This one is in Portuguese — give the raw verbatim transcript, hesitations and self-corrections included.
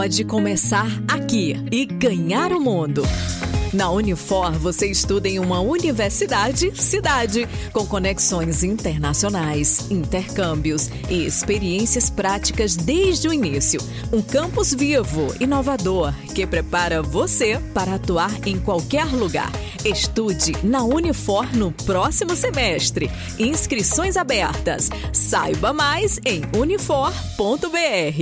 Pode começar aqui e ganhar o mundo. Na Unifor, você estuda em uma universidade cidade, com conexões internacionais, intercâmbios e experiências práticas desde o início. Um campus vivo, inovador, que prepara você para atuar em qualquer lugar. Estude na Unifor no próximo semestre. Inscrições abertas. Saiba mais em unifor ponto br.